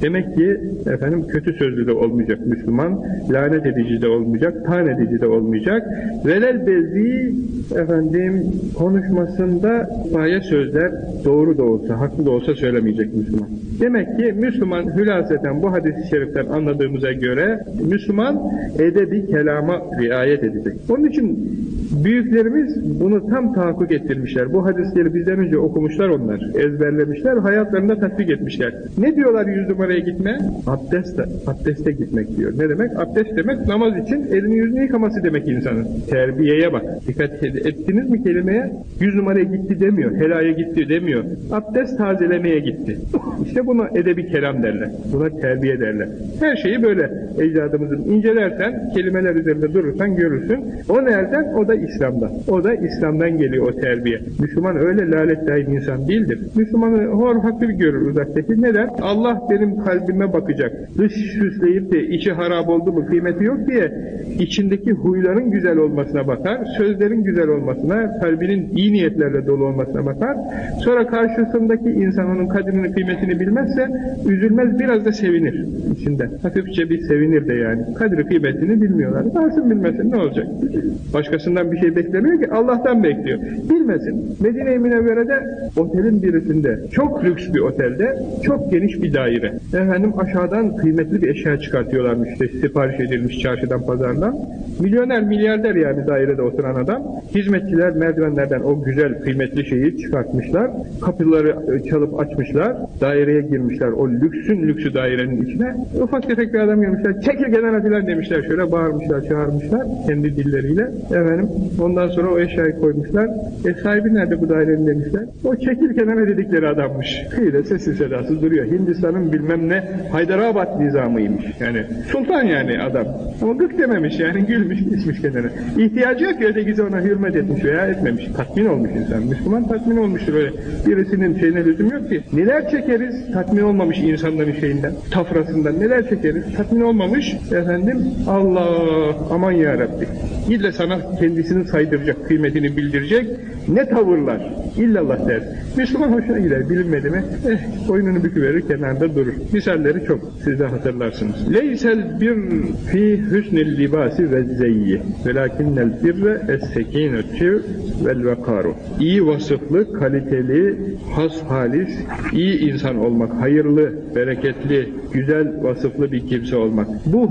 Demek ki kötü sözlü de olmayacak Müslüman, lanet edici de olmayacak, tan edici de olmayacak. Velel bezi konuşmasında baye sözler doğru da olsa, haklı da olsa söylemeyecek Müslüman. Demek ki Müslüman hülaseten bu hadis-i şeriften anladığımıza göre Müslüman edebi kelama riayet edecek. Onun için büyüklerimiz bunu tam tahakkuk ettirmişler. Bu hadisleri bizden önce okumuşlar onlar. Ezberlemişler, hayatlarında tatbik etmişler. Ne diyorlar 100 numaraya gitme? Abdeste gitmek diyor. Ne demek? Abdest demek namaz için elini yüzünü yıkaması demek insanın. Terbiyeye bak. Dikkat ettiniz mi kelimeye? 100 numaraya gitti demiyor. Helaya gitti demiyor. Abdest tazelemeye gitti. İşte buna edebi kelam derler. Buna terbiye derler. Her şeyi böyle ecdadımızın incelersen, kelimeler üzerinde durursan görürsün. O nereden? O da İslam'dan. O da İslam'dan geliyor o terbiye. Müslüman öyle lalet daim insan değildir. Müslümanı hor haklı görür uzaktaki. Neden? Allah benim kalbime bakacak. Dış süsleyip de içi harap oldu mu kıymeti yok diye içindeki huyların güzel olmasına bakar, sözlerin güzel olmasına, kalbinin iyi niyetlerle dolu olmasına bakar. Sonra karşısındaki insan onun kadrini kıymetini bilmezse üzülmez, biraz da sevinir içinden. Hafifçe bir sevinir de yani. Kadri kıymetini bilmiyorlar. Varsın bilmesin ne olacak? Başkasından bir şey beklemiyor ki Allah'tan bekliyor. Bilmesin. Medine-i Münevvere'de otelin birisinde, çok lüks bir otelde, çok geniş bir daire. Aşağıdan kıymetli bir eşya çıkartıyorlarmış işte, sipariş edilmiş çarşıdan, pazardan. Milyoner, milyarder yani dairede oturan adam. Hizmetçiler merdivenlerden o güzel, kıymetli şeyi çıkartmışlar. Kapıları çalıp açmışlar. Daireye girmişler. O lüksün lüksü dairenin içine. Ufak tefek bir adam gelmişler. Çekil kenara filan demişler. Şöyle bağırmışlar, çağırmışlar kendi dilleriyle. Ondan sonra o eşyayı koymuşlar. Sahibi nerede bu dairenin demişler. O çekil kenara dedikleri adammış. Kıyıda sessiz sedasız duruyor. Hindistan'ın bilmem ne Haydarabad nizamıymış. Yani sultan yani adam. Ama gık dememiş yani, gülmüş gitmiş kenara. İhtiyacı yok ya, ötekisi ona hürmet etmiş veya etmemiş. Tatmin olmuş insan. Müslüman tatmin olmuştur öyle. Birisinin şeyine lüzum yok ki. Neler çekeriz tatmin olmamış insanların şeyinden, tafrasından neler çekeriz tatmin olmamış Allah aman ya Rabbi. İlle sana kendisini saydıracak, kıymetini bildirecek ne tavırlar. İllallah der. Müslüman hoşuna gider. Bilinmedi mi? Boynunu büküverir, kenarda durur. Misalleri çok. Siz de hatırlarsınız. Leysel bir fi hüsnil libasi ve zeyyi velakinnel birre es-sekinetü vel vekaru. İyi vasıflı, kaliteli, has halis, iyi insan olmak, hayırlı, bereketli, güzel vasıflı bir kimse olmak. Bu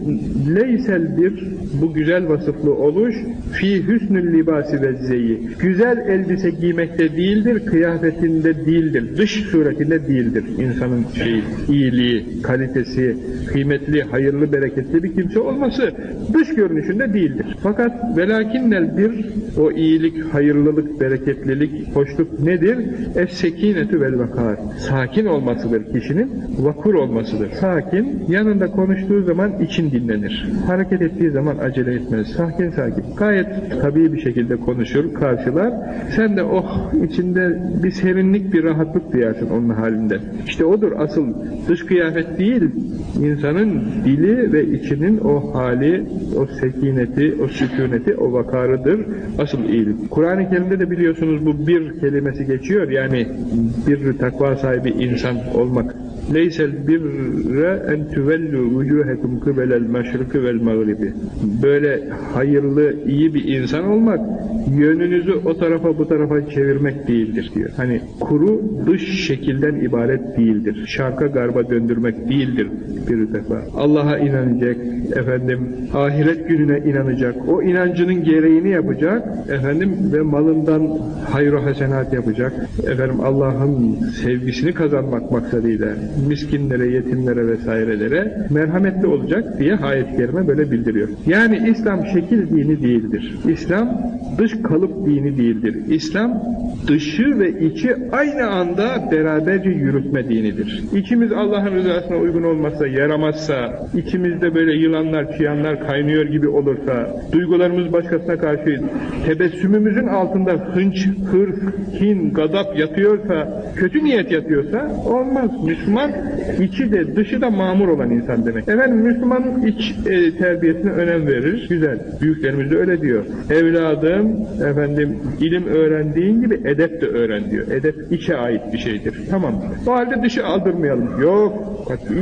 leysel bir, bu güzel vasıflı oluş fi hüsnül libasi ve zeyyi. Güzel elbise giymekte değildir, kıyafetinde değildir, dış suretinde değildir. İnsanın iyiliği, kalitesi, kıymetli, hayırlı, bereketli bir kimse olması dış görünüşünde değildir. Fakat velakinnel bir, o iyilik, hayırlılık, bereketlilik, hoşluk nedir? Es-sekinetü vel vakar. Sakin olmasıdır kişinin, vakur olmasıdır. Sakin, yanında konuştuğu zaman için dinlenir. Hareket ettiği zaman acele etmez. Sakin sakin. Gayet tabii bir şekilde konuşur, karşılar. Sen de içinde bir serinlik, bir rahatlık duyarsın onun halinde. İşte odur asıl, dış kıyafet değil, insanın dili ve içinin o hali, o sekineti, o sükuneti, o vakarıdır asıl iyilik. Kur'an-ı Kerim'de de biliyorsunuz bu bir kelimesi geçiyor, yani bir takva sahibi insan olmak. Leysel birre en tüvellu vucuhekum kıbelel meşriki vel mağribi. Böyle hayırlı, iyi bir insan olmak, yönünüzü o tarafa bu tarafa çevirmek değildir diyor. Hani kuru dış şekilden ibaret değildir. Şarka garba döndürmek değildir bir defa. Allah'a inanacak, ahiret gününe inanacak, o inancının gereğini yapacak, ve malından hayır hasenat yapacak, Allah'ın sevgisini kazanmak maksadıyla miskinlere, yetimlere vesairelere merhametli olacak diye ayet-i kerime böyle bildiriyor. Yani İslam şekil dini değildir. İslam dış kalıp dini değildir. İslam dışı ve içi aynı anda beraberce yürütme dinidir. İçimiz Allah'ın rızasına uygun olmazsa, yaramazsa, içimizde böyle yılanlar, çıyanlar kaynıyor gibi olursa, duygularımız başkasına karşı tebessümümüzün altında hınç, hırs, kin, gadap yatıyorsa, kötü niyet yatıyorsa olmaz. Müslüman içi de dışı da mamur olan insan demek. Müslümanın iç terbiyesine önem verir. Güzel. Büyüklerimiz de öyle diyor. Evladım, ilim öğrendiğin gibi edep de öğren diyor. Edep içe ait bir şeydir. Tamam. O halde dışı aldırmayalım. Yok.